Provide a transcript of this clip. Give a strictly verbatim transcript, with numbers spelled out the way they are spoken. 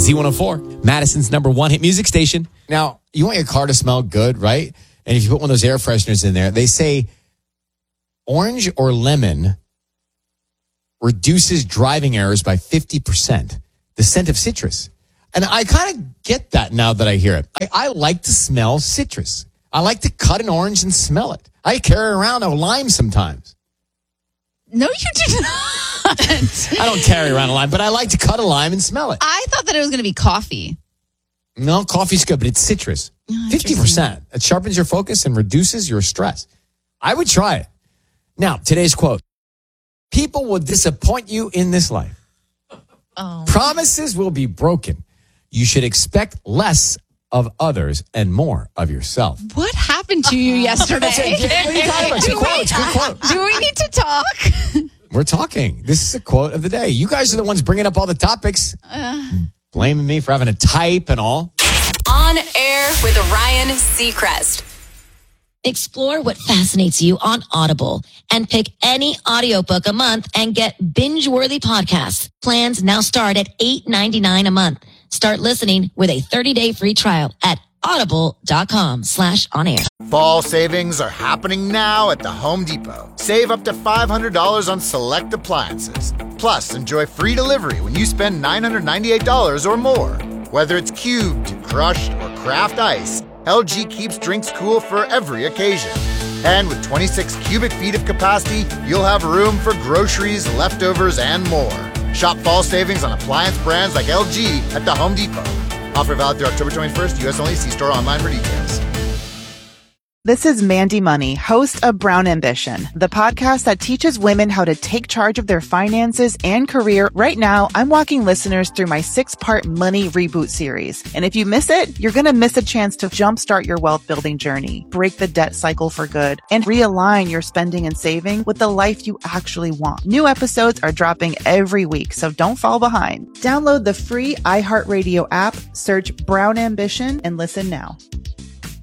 Z one oh four, Madison's number one hit music station. Now, you want your car to smell good, right? And if you put one of those air fresheners in there, they say orange or lemon reduces driving errors by fifty percent. The scent of citrus. And I kind of get that now that I hear it. I, I like to smell citrus. I like to cut an orange and smell it. I carry around a lime sometimes. No, you do not. I don't carry around a lime, but I like to cut a lime and smell it. I thought that it was going to be coffee. No, coffee's good, but it's citrus. Oh, fifty percent. It sharpens your focus and reduces your stress. I would try it. Now, today's quote. People will disappoint you in this life. Oh. Promises will be broken. You should expect less of others and more of yourself. What happened to you yesterday? What are you talking about? It's a quote. It's a good quote. Do we need to talk? We're talking. This is a quote of the day. You guys are the ones bringing up all the topics. Uh, Blaming me for having to type and all. On Air with Ryan Seacrest. Explore what fascinates you on Audible and pick any audiobook a month and get binge-worthy podcasts. Plans now start at eight ninety-nine a month. Start listening with a thirty-day free trial at audible.com slash on air. Fall savings are happening now at the Home Depot. Save up to five hundred dollars on select appliances. Plus, enjoy free delivery when you spend nine hundred ninety-eight dollars or more. Whether it's cubed, crushed, or craft ice, L G keeps drinks cool for every occasion. And with twenty-six cubic feet of capacity, you'll have room for groceries, leftovers, and more. Shop fall savings on appliance brands like L G at the Home Depot. Offer valid through October twenty-first, U S only. See store online for details. This is Mandy Money, host of Brown Ambition, the podcast that teaches women how to take charge of their finances and career. Right now, I'm walking listeners through my six-part money reboot series. And if you miss it, you're going to miss a chance to jumpstart your wealth building journey, break the debt cycle for good, and realign your spending and saving with the life you actually want. New episodes are dropping every week, so don't fall behind. Download the free iHeartRadio app, search Brown Ambition, and listen now.